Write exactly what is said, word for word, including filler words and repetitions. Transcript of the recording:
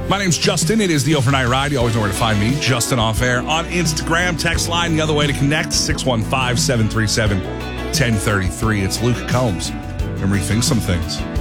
My name's Justin. It is the Overnight Ride. You always know where to find me, Justin Off Air, on Instagram. Text line the other way to connect, six one five, seven three seven, one zero three three. It's Luke Combs. And rethink some things.